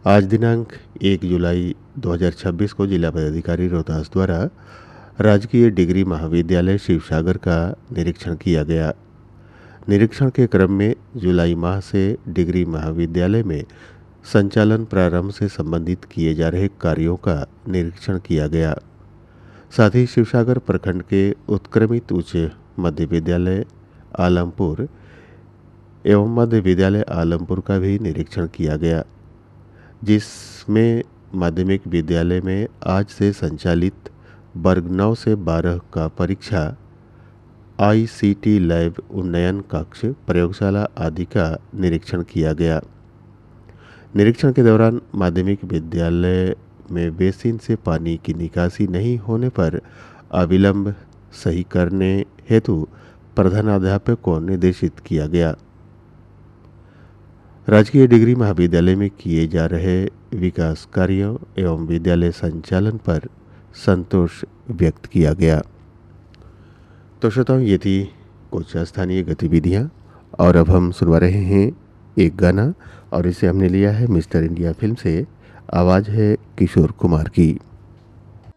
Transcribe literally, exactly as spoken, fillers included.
आज दिनांक एक जुलाई दो हज़ार छब्बीस को जिला पदाधिकारी रोहतास द्वारा राजकीय डिग्री महाविद्यालय शिवसागर का निरीक्षण किया गया। निरीक्षण के क्रम में जुलाई माह से डिग्री महाविद्यालय में संचालन प्रारंभ से संबंधित किए जा रहे कार्यों का निरीक्षण किया गया। साथ ही शिवसागर प्रखंड के उत्क्रमित उच्च मध्य विद्यालय आलमपुर एवं मध्य विद्यालय आलमपुर का भी निरीक्षण किया गया, जिसमें माध्यमिक विद्यालय में आज से संचालित वर्ग नौ से बारह का परीक्षा, आईसीटी लैब, उन्नयन कक्ष, प्रयोगशाला आदि का निरीक्षण किया गया। निरीक्षण के दौरान माध्यमिक विद्यालय में बेसिन से पानी की निकासी नहीं होने पर अविलंब सही करने हेतु प्रधानाध्यापक को निर्देशित किया गया। राजकीय डिग्री महाविद्यालय में किए जा रहे विकास कार्यों एवं विद्यालय संचालन पर संतोष व्यक्त किया गया। तो श्रोताओं, ये थी कुछ स्थानीय गतिविधियां और अब हम सुनवा रहे हैं एक गाना और इसे हमने लिया है मिस्टर इंडिया फिल्म से। आवाज़ है किशोर कुमार की।